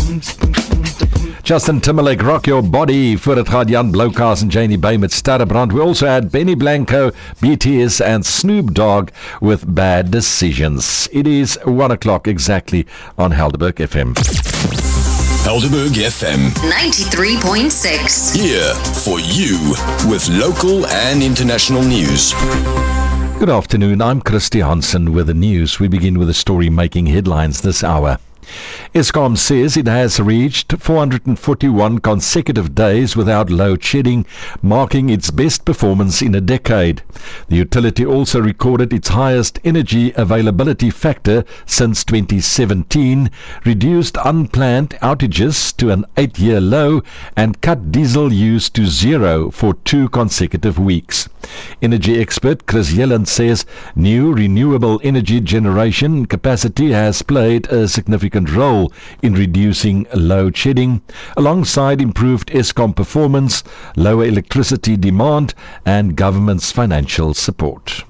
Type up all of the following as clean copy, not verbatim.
Justin Timberlake, Rock Your Body. Voor het gaat Jan Blokhuis en Janie Bay met Sterrebrand. We also had Benny Blanco, BTS and Snoop Dogg with Bad Decisions. It is 1 o'clock exactly on Helderberg FM. Helderberg FM 93.6. Here for you with local and international news. Good afternoon, I'm Christy Hansen with the news. We begin with a story making headlines this hour. Eskom says it has reached 441 consecutive days without load shedding, marking its best performance in a decade. The utility also recorded its highest energy availability factor since 2017, reduced unplanned outages to an 8-year low, and cut diesel use to zero for 2 consecutive weeks. Energy expert Chris Yellen says new renewable energy generation capacity has played a significant role in reducing load shedding, alongside improved Eskom performance, lower electricity demand, and government's financial support.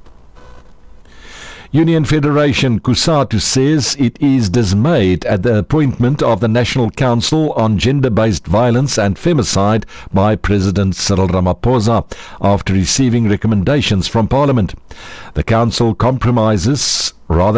Union Federation COSATU says it is dismayed at the appointment of the National Council on Gender-Based Violence and Femicide by President Cyril Ramaphosa after receiving recommendations from Parliament. The council comprises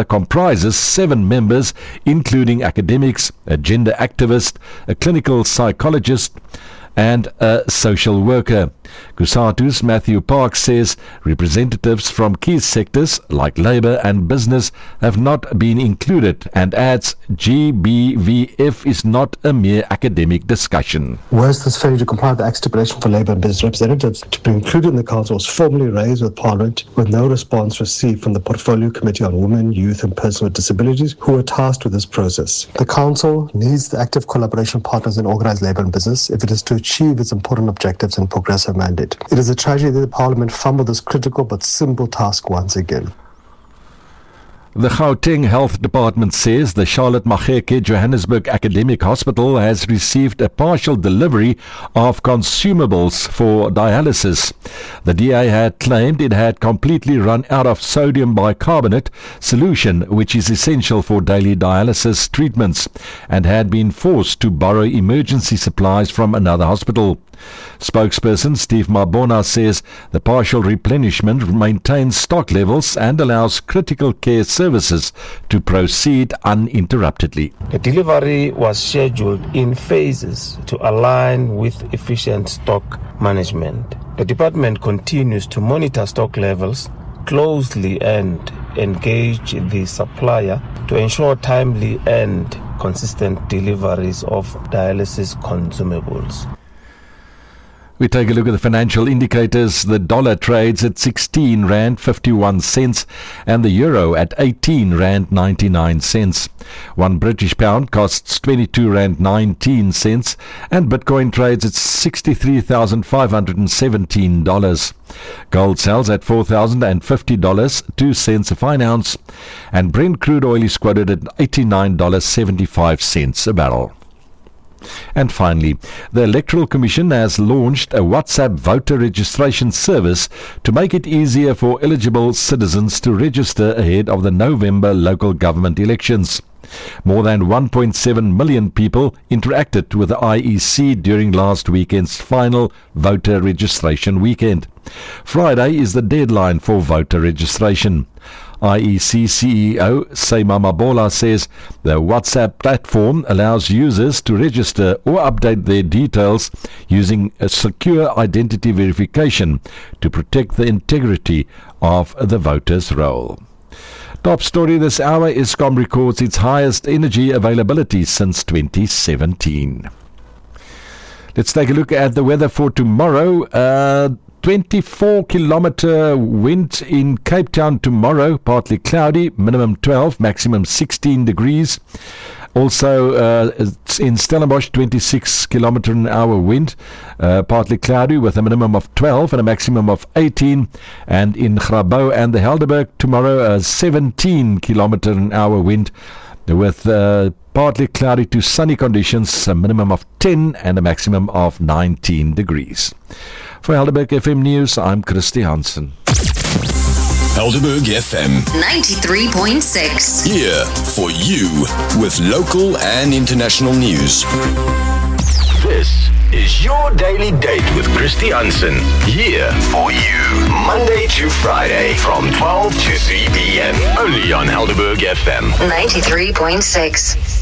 7 members, including academics, a gender activist, a clinical psychologist, and a social worker. COSATU's Matthew Parks says representatives from key sectors like labour and business have not been included, and adds GBVF is not a mere academic discussion. Whereas this failure to comply with the Act stipulation for labour and business representatives to be included in the council was formally raised with Parliament, with no response received from the Portfolio Committee on Women, Youth and Persons with Disabilities, who were tasked with this process. The council needs the active collaboration partners in organised labour and business if it is to achieve its important objectives and progressive mandate. It is a tragedy that the Parliament fumbled this critical but simple task once again. The Gauteng Health Department says the Charlotte Maxeke Johannesburg Academic Hospital has received a partial delivery of consumables for dialysis. The DA had claimed it had completely run out of sodium bicarbonate solution, which is essential for daily dialysis treatments, and had been forced to borrow emergency supplies from another hospital. Spokesperson Steve Mabona says the partial replenishment maintains stock levels and allows critical care services to proceed uninterruptedly. The delivery was scheduled in phases to align with efficient stock management. The department continues to monitor stock levels closely and engage the supplier to ensure timely and consistent deliveries of dialysis consumables. We take a look at the financial indicators. The dollar trades at 16 Rand 51 cents and the euro at 18 Rand 99 cents. 1 British pound costs 22 Rand 19 cents and Bitcoin trades at $63,517. Gold sells at $4,050, 2 cents a fine ounce, and Brent crude oil is quoted at $89.75 a barrel. And finally, the Electoral Commission has launched a WhatsApp voter registration service to make it easier for eligible citizens to register ahead of the November local government elections. More than 1.7 million people interacted with the IEC during last weekend's final voter registration weekend. Friday is the deadline for voter registration. IEC CEO Seima Mabola says the WhatsApp platform allows users to register or update their details using a secure identity verification to protect the integrity of the voter's roll. Top story this hour, Eskom records its highest energy availability since 2017. Let's take a look at the weather for tomorrow. 24-kilometer wind in Cape Town tomorrow, partly cloudy, minimum 12, maximum 16 degrees. Also in Stellenbosch, 26-kilometer-an-hour wind, partly cloudy with a minimum of 12 and a maximum of 18. And in Grabouw and the Helderberg tomorrow, a 17-kilometer-an-hour wind with partly cloudy to sunny conditions, a minimum of 10 and a maximum of 19 degrees. For Helderberg FM News, I'm Christy Hansen. Helderberg FM. 93.6. Here for you with local and international news. This is your daily date with Christy Hansen. Here for you, Monday to Friday from 12 to 3 p.m. Only on Helderberg FM. 93.6.